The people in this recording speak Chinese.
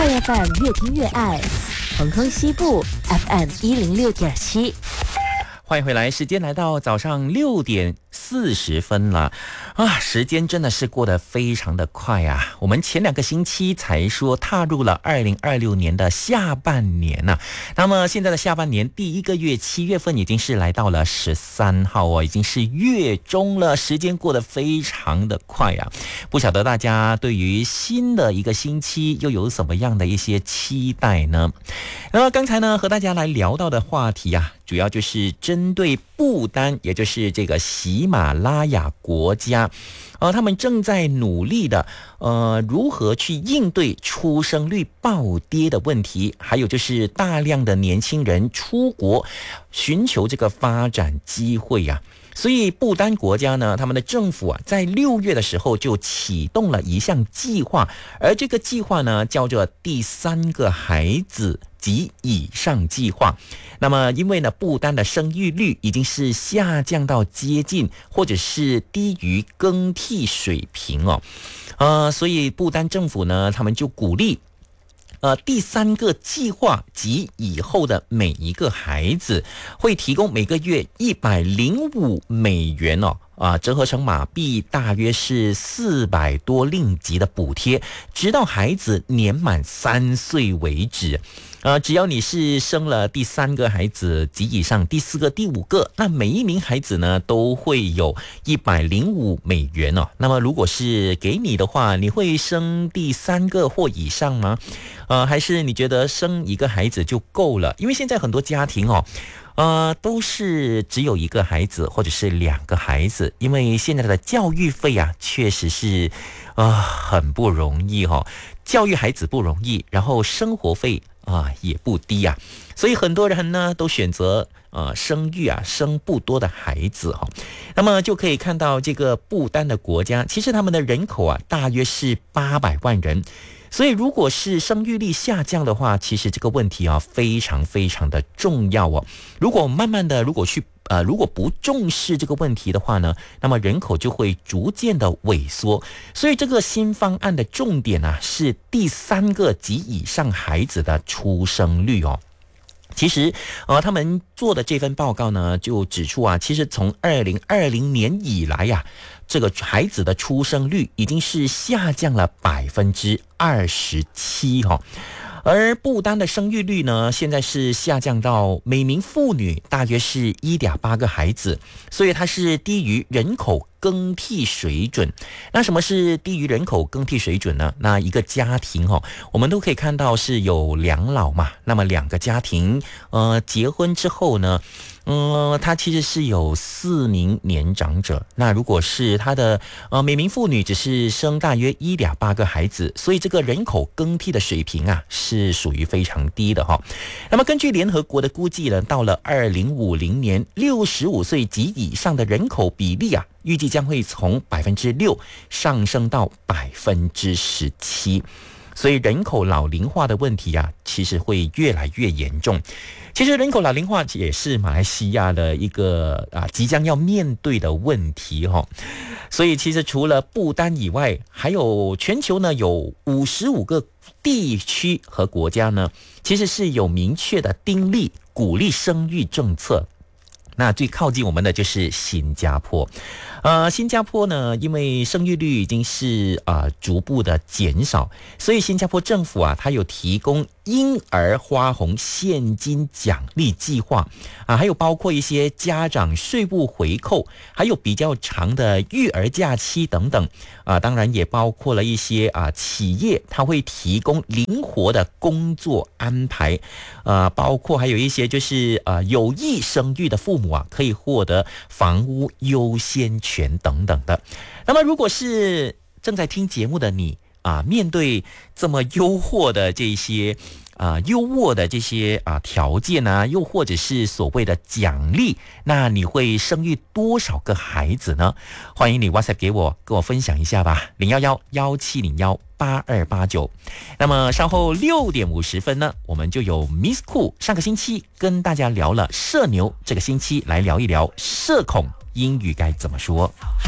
爱 FM 越听越爱，恒亨西部 FM 106.7。 欢迎回来，时间来到早上6:40了啊！时间真的是过得非常的快啊！我们前2个星期才说踏入了2026年的下半年啊，那么现在的下半年第1个月7月份已经是来到了13号哦，已经是月中了，时间过得非常的快啊！不晓得大家对于新的一个星期又有什么样的一些期待呢？那么刚才呢和大家来聊到的话题啊，主要就是针对不丹，也就是这个喜马拉雅国家，他们正在努力的如何去应对出生率暴跌的问题，还有就是大量的年轻人出国寻求这个发展机会呀。所以不丹国家呢，他们的政府啊，在6月的时候就启动了一项计划，而这个计划呢，叫做第3个孩子及以上计划。那么因为呢，不丹的生育率已经是下降到接近或者是低于更替水平哦，所以不丹政府呢，他们就鼓励第3个计划及以后的每一个孩子会提供每个月105美元折合成马币大约是400多令吉的补贴，直到孩子年满3岁为止。只要你是生了第3个孩子及以上，第4个、第5个，那每一名孩子呢都会有105美元哦。那么如果是给你的话，你会生第3个或以上吗？还是你觉得生一个孩子就够了？因为现在很多家庭都是只有1个孩子或者是2个孩子，因为现在的教育费啊，确实是很不容易教育孩子不容易，然后生活费也不低啊，所以很多人呢都选择生育生不多的孩子那么就可以看到这个不丹的国家，其实他们的人口大约是800万人。所以如果是生育率下降的话，其实这个问题非常非常的重要如果慢慢的如果不重视这个问题的话呢，那么人口就会逐渐的萎缩。所以这个新方案的重点是第3个及以上孩子的出生率其实他们做的这份报告呢，就指出其实从2020年以来这个孩子的出生率已经是下降了27%而不丹的生育率呢，现在是下降到每名妇女大约是 1.8 个孩子，所以它是低于人口更替水准。那什么是低于人口更替水准呢？那一个家庭我们都可以看到是有2老嘛，那么2个家庭结婚之后呢，他其实是有4名年长者。那如果是他的每名妇女只是生大约 1.8 个孩子，所以这个人口更替的水平是属于非常低的那么根据联合国的估计呢，到了2050年65岁及以上的人口比例预计将会从 6% 上升到 17%。所以人口老龄化的问题其实会越来越严重。其实人口老龄化也是马来西亚的一个即将要面对的问题所以其实除了不丹以外，还有全球呢有55个地区和国家呢，其实是有明确的订立鼓励生育政策。那最靠近我们的就是新加坡。新加坡呢，因为生育率已经是逐步的减少，所以新加坡政府它有提供婴儿花红现金奖励计划还有包括一些家长税务回扣，还有比较长的育儿假期等等当然也包括了一些企业它会提供灵活的工作安排包括还有一些就是有意生育的父母可以获得房屋优先权等等的。那么如果是正在听节目的你面对这么优渥的这些条件又或者是所谓的奖励，那你会生育多少个孩子呢？欢迎你 WhatsApp 给我，跟我分享一下吧，011-1701-8289。那么稍后6:50呢，我们就有 Miss Cool 上个星期跟大家聊了社牛，这个星期来聊一聊社恐英语该怎么说。